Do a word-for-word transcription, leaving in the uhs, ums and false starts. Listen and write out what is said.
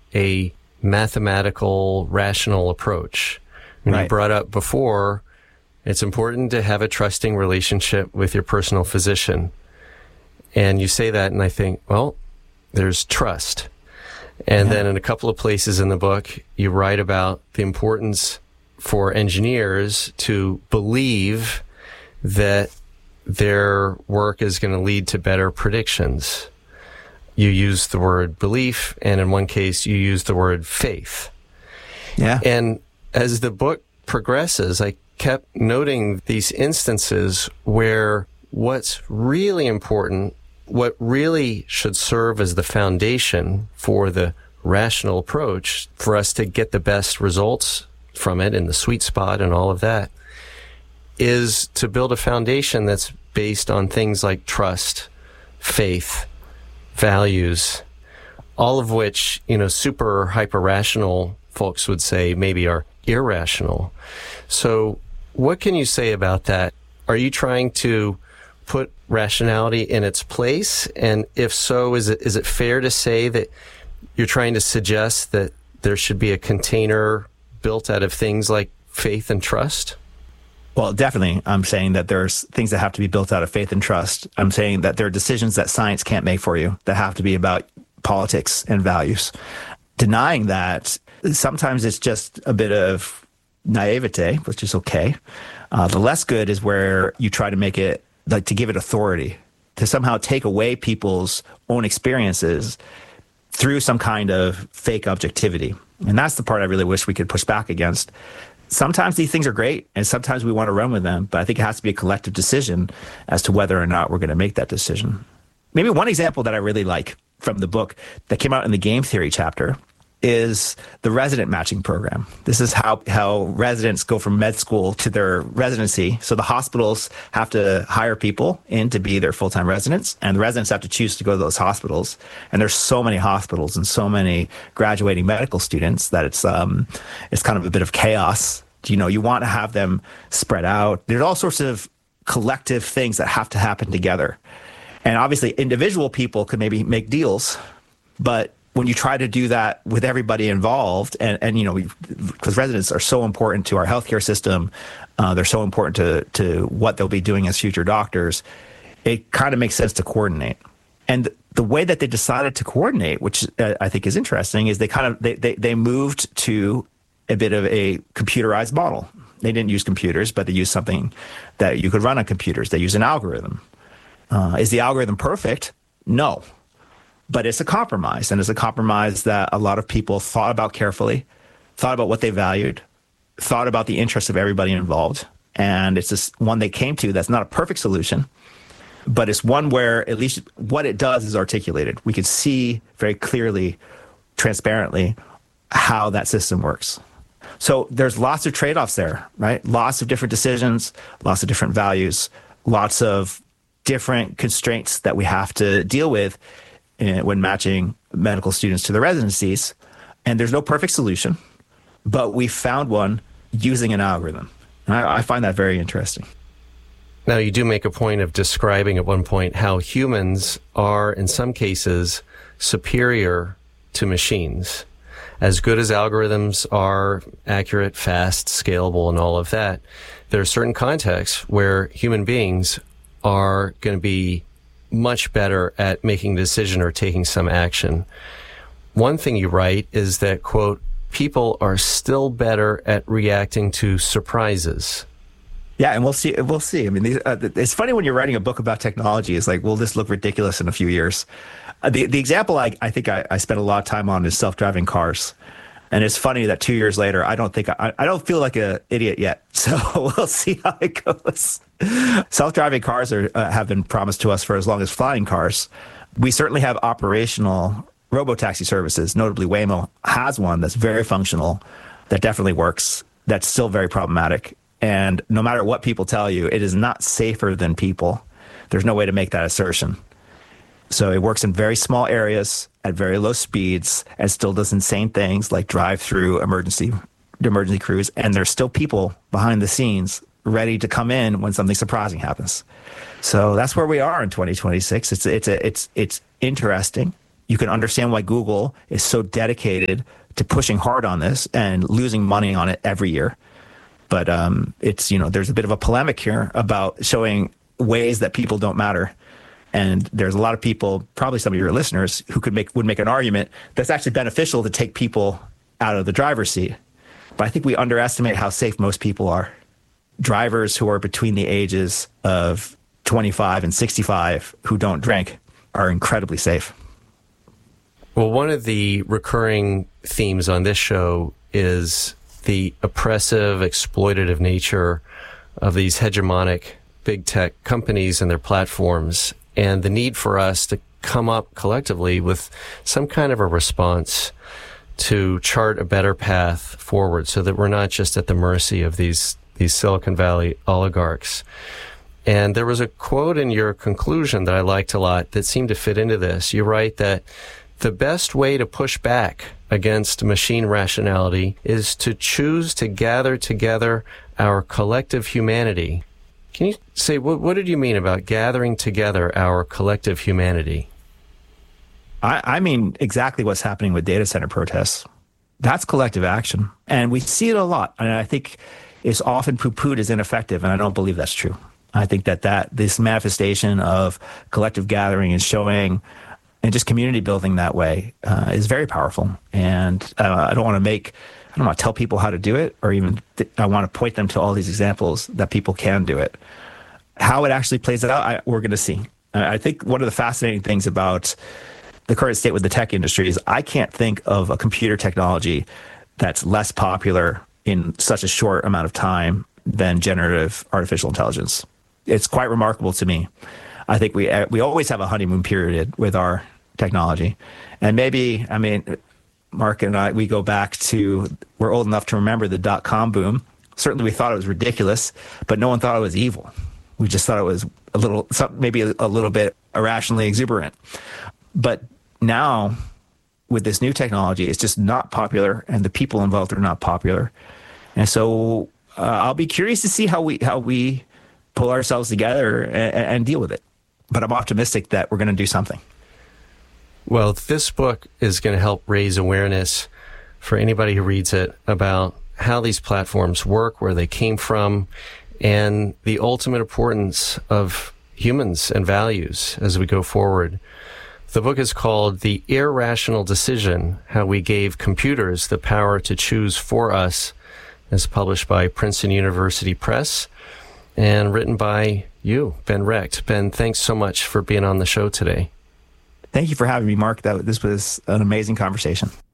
a mathematical, rational approach. And Right. you brought up before, it's important to have a trusting relationship with your personal physician. And you say that, and I think, well, there's trust. And Yeah. then in a couple of places in the book, you write about the importance for engineers to believe that their work is going to lead to better predictions. You use the word belief, and in one case, you use the word faith. Yeah. And as the book progresses, I kept noting these instances where what's really important, what really should serve as the foundation for the rational approach for us to get the best results from it and the sweet spot and all of that, is to build a foundation that's based on things like trust, faith, values, all of which, you know, super hyper rational folks would say maybe are irrational. So what can you say about that? Are you trying to put rationality in its place? And if so, is it is it fair to say that you're trying to suggest that there should be a container built out of things like faith and trust? Well, definitely, I'm saying that there's things that have to be built out of faith and trust. I'm saying that there are decisions that science can't make for you that have to be about politics and values. Denying that, sometimes it's just a bit of naivete, which is okay. Uh, the less good is where you try to make it, like to give it authority, to somehow take away people's own experiences through some kind of fake objectivity. And that's the part I really wish we could push back against. Sometimes these things are great, and sometimes we want to run with them, but I think it has to be a collective decision as to whether or not we're going to make that decision. Maybe one example that I really like from the book that came out in the game theory chapter is the resident matching program. This is how, how residents go from med school to their residency. So the hospitals have to hire people in to be their full-time residents, and the residents have to choose to go to those hospitals. And there's so many hospitals and so many graduating medical students that it's um, it's kind of a bit of chaos. You know, you want to have them spread out. There's all sorts of collective things that have to happen together. And obviously individual people could maybe make deals, but when you try to do that with everybody involved, and, and you know, because residents are so important to our healthcare system, uh, they're so important to, to what they'll be doing as future doctors, it kind of makes sense to coordinate. And the way that they decided to coordinate, which uh, I think is interesting, is they kind of, they, they, they moved to a bit of a computerized model. They didn't use computers, but they used something that you could run on computers. They use an algorithm. Uh, is the algorithm perfect? No. But it's a compromise, and it's a compromise that a lot of people thought about carefully, thought about what they valued, thought about the interests of everybody involved. And it's just one they came to that's not a perfect solution, but it's one where at least what it does is articulated. We can see very clearly, transparently, how that system works. So there's lots of trade-offs there, right? Lots of different decisions, lots of different values, lots of different constraints that we have to deal with when matching medical students to the residencies. And there's no perfect solution, but we found one using an algorithm. And I, I find that very interesting. Now, you do make a point of describing at one point how humans are, in some cases, superior to machines. As good as algorithms are accurate, fast, scalable, and all of that, there are certain contexts where human beings are going to be much better at making a decision or taking some action. One thing you write is that, quote, people are still better at reacting to surprises. Yeah, and we'll see. We'll see. I mean, these, uh, it's funny when you're writing a book about technology. It's like, will this look ridiculous in a few years? Uh, the the example I, I think I, I spent a lot of time on is self-driving cars. And it's funny that two years later, I don't think I, I don't feel like an idiot yet. So we'll see how it goes. Self-driving cars are, uh, have been promised to us for as long as flying cars. We certainly have operational robotaxi services. Notably, Waymo has one that's very functional, that definitely works, that's still very problematic. And no matter what people tell you, it is not safer than people. There's no way to make that assertion. So it works in very small areas at very low speeds and still does insane things like drive through emergency emergency crews. And there's still people behind the scenes ready to come in when something surprising happens. So that's where we are in twenty twenty-six. It's it's a, it's it's interesting. you can understand why Google is so dedicated to pushing hard on this and losing money on it every year. But um, it's, you know, there's a bit of a polemic here about showing ways that people don't matter. And there's a lot of people, probably some of your listeners, who could make would make an argument that's actually beneficial to take people out of the driver's seat. But I think we underestimate how safe most people are. Drivers who are between the ages of twenty-five and sixty-five who don't drink are incredibly safe. Well, one of the recurring themes on this show is the oppressive, exploitative nature of these hegemonic big tech companies and their platforms, and the need for us to come up collectively with some kind of a response to chart a better path forward so that we're not just at the mercy of these, these Silicon Valley oligarchs. And there was a quote in your conclusion that I liked a lot that seemed to fit into this. You write that the best way to push back against machine rationality is to choose to gather together our collective humanity. Can you say, what, what did you mean about gathering together our collective humanity? I, I mean exactly what's happening with data center protests. That's collective action. And we see it a lot. And I think it's often poo-pooed as ineffective, and I don't believe that's true. I think that, that this manifestation of collective gathering and showing and just community building that way uh, is very powerful. And uh, I don't want to make, I don't want to tell people how to do it, or even th- I want to point them to all these examples that people can do it. How it actually plays out, I, we're going to see. I think one of the fascinating things about the current state with the tech industry is I can't think of a computer technology that's less popular in such a short amount of time than generative artificial intelligence. It's quite remarkable to me. I think we we always have a honeymoon period with our technology. And maybe, I mean, Mark and I, we go back to, we're old enough to remember the dot-com boom. Certainly we thought it was ridiculous, but no one thought it was evil. We just thought it was a little, maybe a little bit irrationally exuberant. But now, with this new technology, it's just not popular, and the people involved are not popular. And so uh, I'll be curious to see how we how we pull ourselves together and, and deal with it. But I'm optimistic that we're going to do something. Well, this book is going to help raise awareness for anybody who reads it about how these platforms work, where they came from, and the ultimate importance of humans and values as we go forward. The book is called The Irrational Decision, How We Gave Computers the Power to Choose for Us. It's published by Princeton University Press and written by you, Ben Recht. Ben, thanks so much for being on the show today. Thank you for having me, Mark. That, this was an amazing conversation.